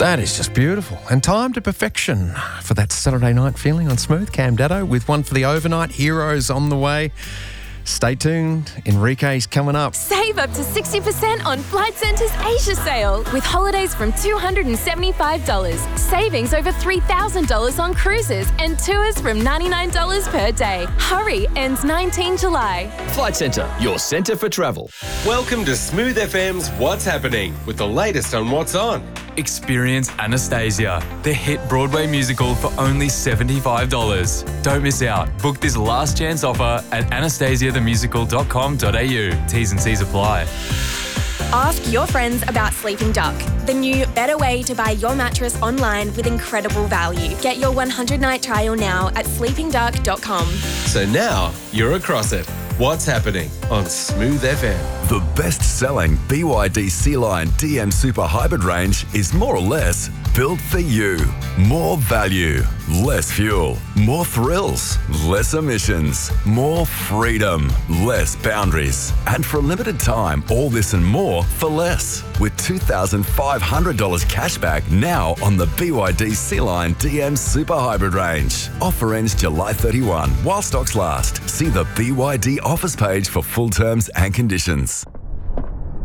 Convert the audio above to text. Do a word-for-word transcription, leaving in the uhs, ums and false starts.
That is just beautiful. And time to perfection for that Saturday night feeling on Smooth. Cam Daddo with one for the overnight. Heroes on the way. Stay tuned. Enrique's coming up. Save up to sixty percent on Flight Centre's Asia sale with holidays from two hundred seventy-five dollars. Savings over three thousand dollars on cruises and tours from ninety-nine dollars per day. Hurry, ends nineteenth July. Flight Centre, your centre for travel. Welcome to Smooth F M's What's Happening with the latest on what's on. Experience Anastasia, the hit Broadway musical for only seventy-five dollars. Don't miss out. Book this last chance offer at anastasia the musical dot com dot a u. T's and C's apply. Ask your friends about Sleeping Duck, the new, better way to buy your mattress online with incredible value. Get your one hundred night trial now at sleeping duck dot com. So now you're across it. What's happening on Smooth F M? The best-selling B Y D Sea-Line D M Super Hybrid range is more or less built for you. More value, less fuel, more thrills, less emissions, more freedom, less boundaries. And for a limited time, all this and more for less. With two thousand five hundred dollars cashback now on the B Y D Sea-Line D M Super Hybrid range. Offer ends July thirty-first while stocks last. See the B Y D offers page for full terms and conditions.